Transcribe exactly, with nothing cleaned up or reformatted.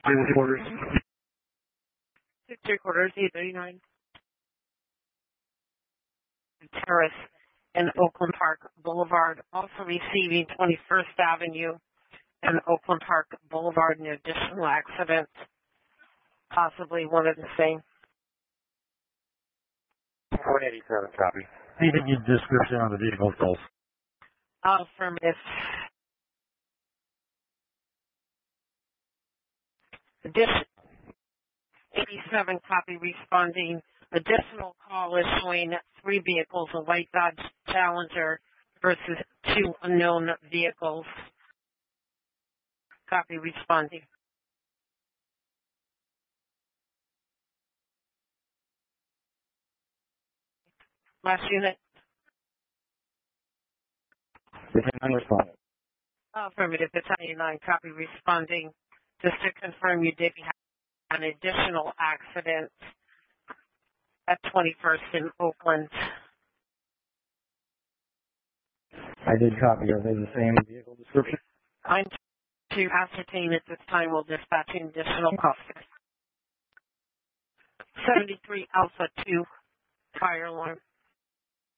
Three quarters. Six three quarters, eight thirty-nine. Terrace and Oakland Park Boulevard, also receiving twenty-first Avenue and Oakland Park Boulevard, an additional accident, possibly one of the same. one eighty-seven, copy. Need to give description on the vehicle calls. Affirmative. Addition, eighty-seven, copy, responding. Additional call is showing three vehicles, a white Dodge Challenger versus two unknown vehicles. Copy, responding. Last unit. Battalion responding. Affirmative, Battalion nine, copy, responding. Just to confirm, you did have an additional accident at twenty-first in Oakland. I did copy. Are they the same vehicle description? I'm to ascertain at this time we'll dispatch an additional call. seventy-three Alpha two, fire alarm.